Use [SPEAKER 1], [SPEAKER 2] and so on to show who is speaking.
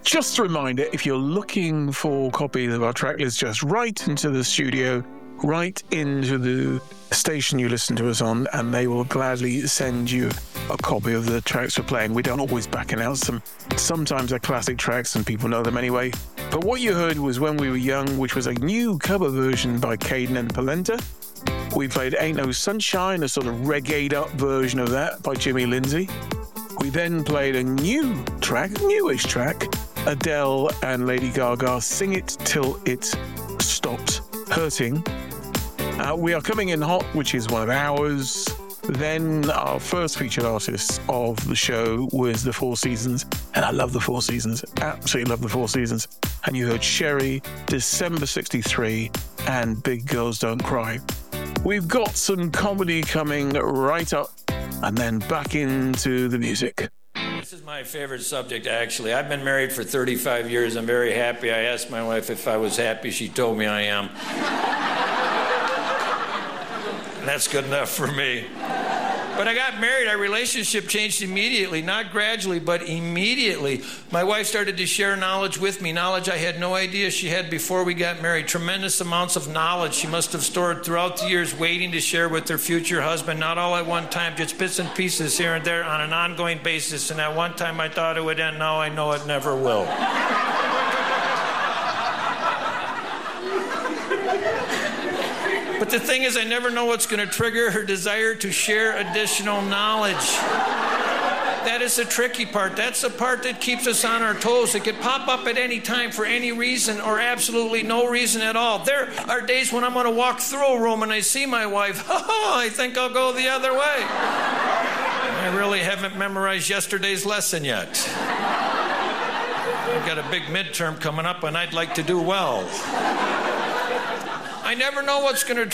[SPEAKER 1] Just a reminder, if you're looking for copies of our track list, just write into the studio, write into the station you listen to us on, and they will gladly send you a copy of the tracks we're playing. We don't always back announce them. Sometimes they're classic tracks and people know them anyway. But what you heard was When We Were Young, which was a new cover version by Caden and Polenta. We played Ain't No Sunshine, a sort of reggae'd up version of that by Jimmy Lindsay. We then played a new track, newish track, Adele and Lady Gaga, Sing It Till It Stops Hurting. We are coming in hot, which is one of ours. Then our first featured artist of the show was The Four Seasons, and I love The Four Seasons, absolutely love The Four Seasons. And you heard Sherry, December 63, and Big Girls Don't Cry. We've got some comedy coming right up, and then back into the music.
[SPEAKER 2] This is my favorite subject, actually. I've been married for 35 years. I'm very happy. I asked my wife if I was happy. She told me I am. That's good enough for me. But I got married. Our relationship changed immediately, not gradually, but immediately. My wife started to share knowledge with me, knowledge I had no idea she had before we got married. Tremendous amounts of knowledge she must have stored throughout the years, waiting to share with her future husband, not all at one time, just bits and pieces here and there on an ongoing basis. And at one time I thought it would end. Now I know it never will. But the thing is, I never know what's going to trigger her desire to share additional knowledge. That is the tricky part. That's the part that keeps us on our toes. It could pop up at any time for any reason or absolutely no reason at all. There are days when I'm going to walk through a room and I see my wife. I think I'll go the other way. I really haven't memorized yesterday's lesson yet. I've got a big midterm coming up and I'd like to do well. I never know what's going to